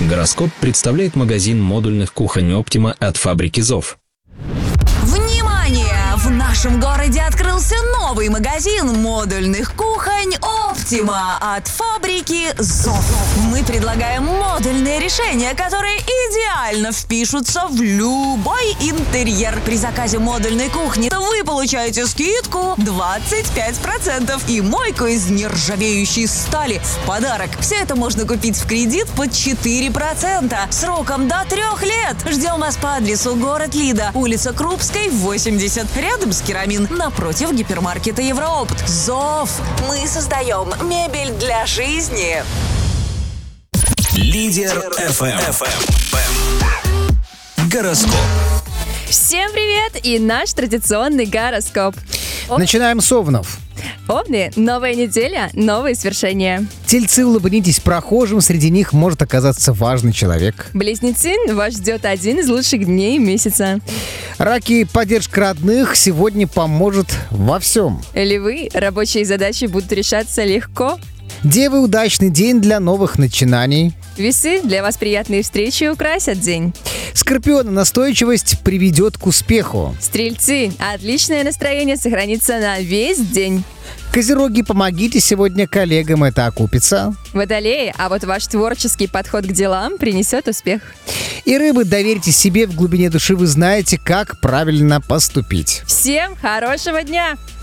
Гороскоп представляет магазин модульных кухонь «Оптима» от фабрики ЗОВ. Внимание! В нашем городе открылся новый магазин модульных кухонь «Оптима» от фабрики ЗОВ. Мы предлагаем модульные решения, которые идеально впишутся в любой интерьер. При заказе модульной кухни вы получаете скидку 25% и мойку из нержавеющей стали в подарок. Все это можно купить в кредит под 4%, сроком до 3 лет. Ждем вас по адресу город Лида, улица Крупской, 80, рядом с Керамин, напротив гипермаркета Евроопт. ЗОВ. Мы создаем мебель для жизни. Лидер FM. Гороскоп. Всем привет и наш традиционный гороскоп. Начинаем с овнов. Овны, новая неделя, новые свершения. Тельцы, улыбнитесь прохожим, среди них может оказаться важный человек. Близнецы, вас ждет один из лучших дней месяца. Раки, поддержка родных сегодня поможет во всем. Львы, рабочие задачи будут решаться легко. Девы, удачный день для новых начинаний. Весы, для вас приятные встречи украсят день. Скорпионы, настойчивость приведет к успеху. Стрельцы, отличное настроение сохранится на весь день. Козероги, помогите сегодня коллегам, это окупится. Водолеи, а вот ваш творческий подход к делам принесет успех. И рыбы, доверьте себе, в глубине души вы знаете, как правильно поступить. Всем хорошего дня!